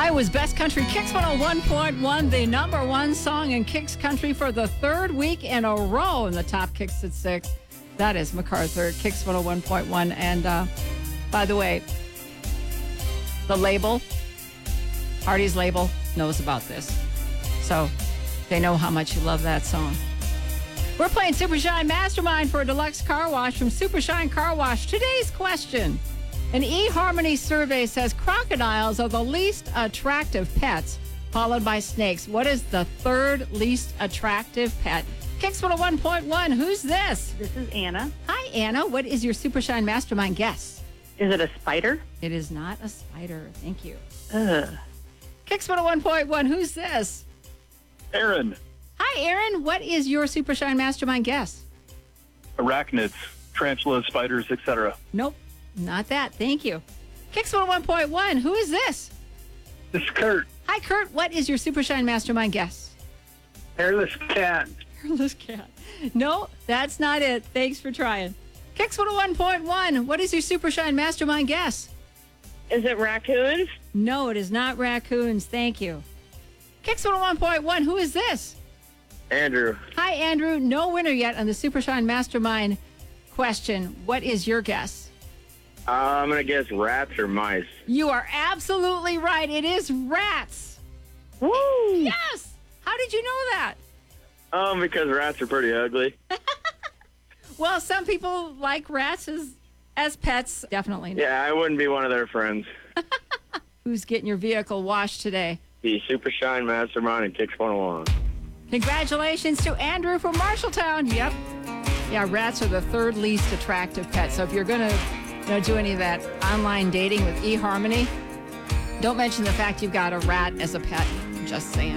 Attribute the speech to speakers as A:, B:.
A: Iowa's Best Country Kicks 101.1, the number one song in Kicks Country for the third week in a row in the top Kicks at 6. That is MacArthur, Kicks 101.1. And by the way, the label, Artie's label, knows about this. So they know how much you love that song. We're playing Super Shine Mastermind for a deluxe car wash from Super Shine Car Wash. Today's question. An eHarmony survey says crocodiles are the least attractive pets, followed by snakes. What is the third least attractive pet? Kicks 101.1. Who's this?
B: This is Anna.
A: Hi, Anna. What is your Super Shine Mastermind guess?
B: Is it a spider?
A: It is not a spider. Thank you.
B: Ugh.
A: Kicks 101.1. Who's this?
C: Aaron.
A: Hi, Aaron. What is your Super Shine Mastermind guess?
C: Arachnids, tarantulas, spiders, etc.
A: Nope, not that. Thank you. Kicks 101.1. Who is this?
C: This is Kurt.
A: Hi, Kurt. What is your Super Shine Mastermind guess?
C: Hairless cat.
A: Hairless cat. No, that's not it. Thanks for trying. Kicks 101.1. What is your Super Shine Mastermind guess?
B: Is it raccoons?
A: No, it is not raccoons. Thank you. Kicks 101.1. Who is this?
C: Andrew.
A: Hi, Andrew. No winner yet on the Super Shine Mastermind question. What is your guess?
D: I'm going to guess rats or mice.
A: You are absolutely right. It is rats.
B: Woo!
A: Yes. How did you know that?
D: Because rats are pretty ugly.
A: Well, some people like rats as pets. Definitely not.
D: Yeah, I wouldn't be one of their friends.
A: Who's getting your vehicle washed today?
D: The Super Shine Mastermind and Kicks 101.
A: Congratulations to Andrew from Marshalltown. Yep. Yeah, rats are the third least attractive pet. So if you're going to do any of that online dating with eHarmony, don't mention the fact you've got a rat as a pet. Just saying.